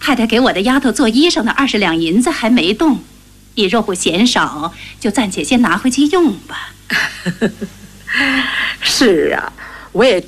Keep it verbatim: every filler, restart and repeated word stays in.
还得给我的丫头做衣裳的二十两银子还没动，你若不嫌少，就暂且先拿回去用吧。 是啊，我也